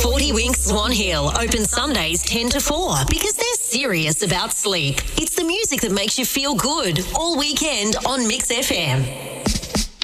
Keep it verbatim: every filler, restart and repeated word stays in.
forty Winks Swan Hill, open Sundays ten to four because they're serious about sleep. It's the music that makes you feel good all weekend on Mix F M.